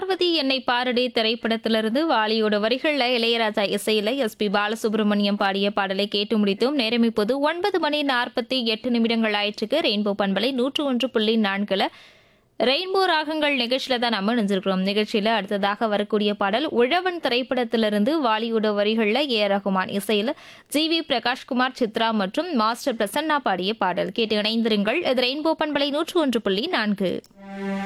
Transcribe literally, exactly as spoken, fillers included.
பார்வதி என்னை பாரடி திரைப்படத்திலிருந்து வாலியோட வரிகள்ல இளையராஜா இசையில எஸ் பி பாலசுப்ரமணியம் பாடிய பாடலை கேட்டு முடித்தோம். நேரம் இப்போது ஒன்பது மணி நாற்பத்தி எட்டு நிமிடங்கள் ஆயிற்றுக்கு. ரெயின்போ பண்பலை நூற்று ஒன்று புள்ளி நான்குல ரெயின்போ ராகங்கள் நிகழ்ச்சியில தான் நம்ம நினைஞ்சிருக்கிறோம். நிகழ்ச்சியில அடுத்ததாக வரக்கூடிய பாடல் உழவன் திரைப்படத்திலிருந்து வாலியோட வரிகள்ல ஏ ஆர் ரகுமான் இசையில ஜி வி பிரகாஷ்குமார், சித்ரா மற்றும் மாஸ்டர் பிரசன்னா பாடிய பாடல். கேட்டு இணைந்திருங்கள். இது ரெயின்போ பண்பலை நூற்று ஒன்று புள்ளி நான்கு.